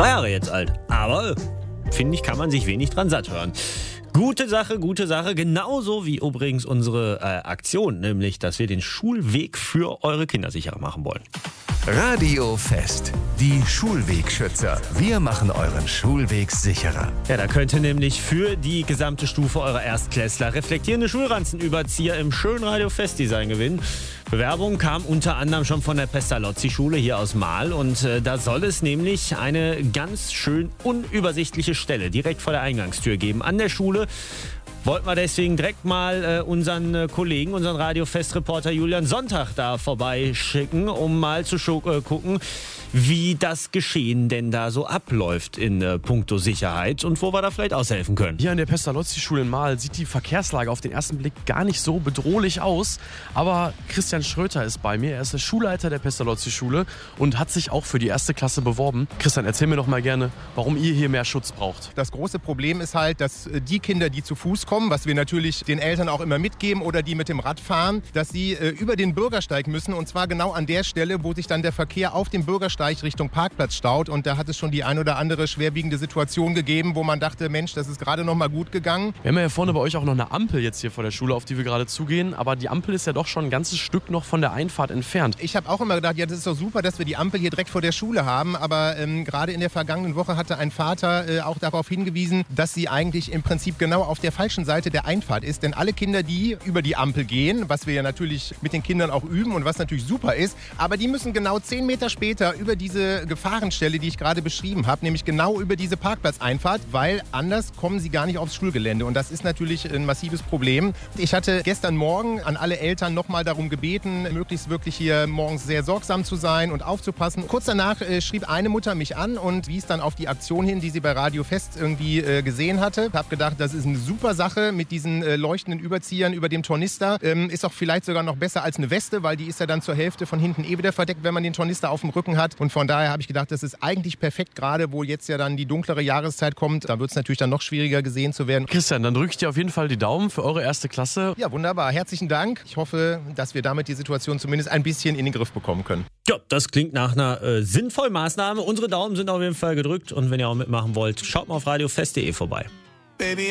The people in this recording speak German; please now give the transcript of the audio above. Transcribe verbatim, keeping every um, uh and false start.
zwei Jahre jetzt alt. Aber, finde ich, kann man sich wenig dran satt hören. Gute Sache, gute Sache. Genauso wie übrigens unsere äh, Aktion, nämlich, dass wir den Schulweg für eure Kinder sicherer machen wollen. Radio Fest, die Schulwegschützer. Wir machen euren Schulweg sicherer. Ja, da könnt ihr nämlich für die gesamte Stufe eurer Erstklässler reflektierende Schulranzenüberzieher im schönen Radio Fest Design gewinnen. Bewerbung kam unter anderem schon von der Pestalozzi-Schule hier aus Mahl und äh, da soll es nämlich eine ganz schön unübersichtliche Stelle direkt vor der Eingangstür geben an der Schule. Wollten wir deswegen direkt mal äh, unseren äh, Kollegen, unseren Radiofest-Reporter Julian Sonntag da vorbeischicken, um mal zu scho- äh, gucken, wie das Geschehen denn da so abläuft in äh, puncto Sicherheit und wo wir da vielleicht aushelfen können. Hier an der Pestalozzi-Schule in Mahl sieht die Verkehrslage auf den ersten Blick gar nicht so bedrohlich aus. Aber Christian Schröter ist bei mir. Er ist der Schulleiter der Pestalozzi-Schule und hat sich auch für die erste Klasse beworben. Christian, erzähl mir doch mal gerne, warum ihr hier mehr Schutz braucht. Das große Problem ist halt, dass die Kinder, die zu Fuß kommen, was wir natürlich den Eltern auch immer mitgeben oder die mit dem Rad fahren, dass sie äh, über den Bürgersteig müssen und zwar genau an der Stelle, wo sich dann der Verkehr auf dem Bürgersteig Richtung Parkplatz staut und da hat es schon die ein oder andere schwerwiegende Situation gegeben, wo man dachte, Mensch, das ist gerade noch mal gut gegangen. Wir haben ja hier vorne bei euch auch noch eine Ampel jetzt hier vor der Schule, auf die wir gerade zugehen, aber die Ampel ist ja doch schon ein ganzes Stück noch von der Einfahrt entfernt. Ich habe auch immer gedacht, ja, das ist doch super, dass wir die Ampel hier direkt vor der Schule haben, aber ähm, gerade in der vergangenen Woche hatte ein Vater äh, auch darauf hingewiesen, dass sie eigentlich im Prinzip genau auf der falschen Seite der Einfahrt ist, denn alle Kinder, die über die Ampel gehen, was wir ja natürlich mit den Kindern auch üben und was natürlich super ist, aber die müssen genau zehn Meter später über diese Gefahrenstelle, die ich gerade beschrieben habe, nämlich genau über diese Parkplatzeinfahrt, weil anders kommen sie gar nicht aufs Schulgelände und das ist natürlich ein massives Problem. Ich hatte gestern Morgen an alle Eltern nochmal darum gebeten, möglichst wirklich hier morgens sehr sorgsam zu sein und aufzupassen. Kurz danach äh, schrieb eine Mutter mich an und wies dann auf die Aktion hin, die sie bei Radio Fest irgendwie äh, gesehen hatte. Ich habe gedacht, das ist eine super Sache mit diesen äh, leuchtenden Überziehern über dem Tornister. Ähm, ist auch vielleicht sogar noch besser als eine Weste, weil die ist ja dann zur Hälfte von hinten eh wieder verdeckt, wenn man den Tornister auf dem Rücken hat. Und von daher habe ich gedacht, das ist eigentlich perfekt, gerade wo jetzt ja dann die dunklere Jahreszeit kommt. Da wird es natürlich dann noch schwieriger gesehen zu werden. Christian, dann drücke ich dir auf jeden Fall die Daumen für eure erste Klasse. Ja, wunderbar. Herzlichen Dank. Ich hoffe, dass wir damit die Situation zumindest ein bisschen in den Griff bekommen können. Ja, das klingt nach einer äh, sinnvollen Maßnahme. Unsere Daumen sind auf jeden Fall gedrückt und wenn ihr auch mitmachen wollt, schaut mal auf radiofest punkt de vorbei. Baby,